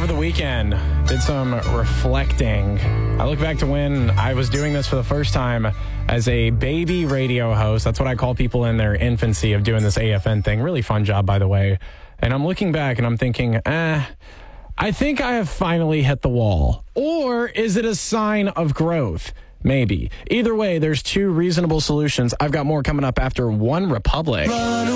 over the weekend, did some reflecting. I look back to when I was doing this for the first time as a baby radio host. That's what I call people in their infancy of doing this AFN thing. Really fun job, by the way. And I'm looking back and I'm thinking, I think I have finally hit the wall. Or is it a sign of growth? Maybe. Either way, there's two reasonable solutions. I've got more coming up after One Republic.